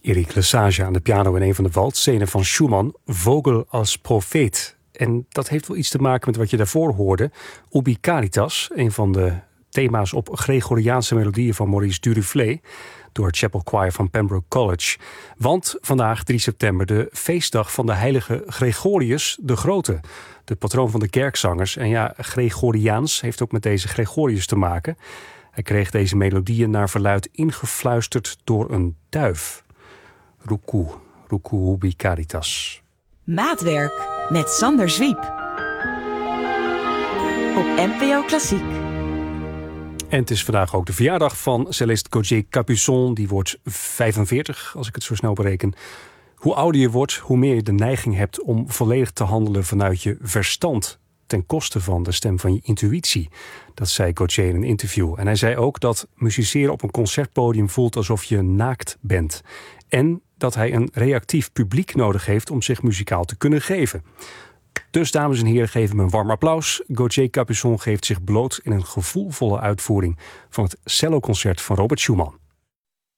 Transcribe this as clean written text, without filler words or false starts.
Erik Lesage aan de piano in een van de waltzenen van Schumann, Vogel als profeet. En dat heeft wel iets te maken met wat je daarvoor hoorde. Ubi Caritas, een van de thema's op Gregoriaanse melodieën van Maurice Duruflé, door het Chapel Choir van Pembroke College. Want vandaag, 3 september, de feestdag van de heilige Gregorius de Grote, de patroon van de kerkzangers. En ja, Gregoriaans heeft ook met deze Gregorius te maken. Hij kreeg deze melodieën naar verluid ingefluisterd door een duif. Ruku ubi caritas. Maatwerk met Sander Zwiep. Op NPO Klassiek. En het is vandaag ook de verjaardag van cellist Gauthier Capuçon. Die wordt 45, als ik het zo snel bereken. Hoe ouder je wordt, hoe meer je de neiging hebt om volledig te handelen vanuit je verstand, ten koste van de stem van je intuïtie. Dat zei Gauthier in een interview. En hij zei ook dat musiceren op een concertpodium voelt alsof je naakt bent. En dat hij een reactief publiek nodig heeft om zich muzikaal te kunnen geven. Dus dames en heren, geven hem een warm applaus. Gauthier Capuçon geeft zich bloot in een gevoelvolle uitvoering van het celloconcert van Robert Schumann.